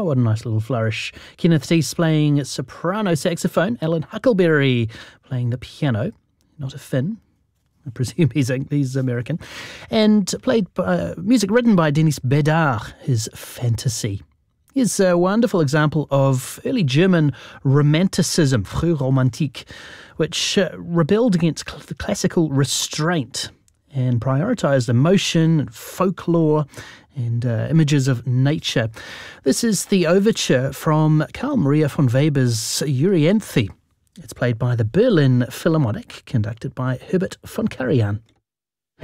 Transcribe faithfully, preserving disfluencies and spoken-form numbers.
Oh, what a nice little flourish. Kenneth Thies playing soprano saxophone. Alan Huckleberry playing the piano. Not a Finn. I presume he's, he's American. And played uh, music written by Denis Bedard, his Fantasy. Here's a wonderful example of early German romanticism, Frühromantik, which uh, rebelled against cl- the classical restraint and prioritised emotion, folklore, and uh, images of nature. This is the overture from Carl Maria von Weber's Euryanthe. It's played by the Berlin Philharmonic, conducted by Herbert von Karajan.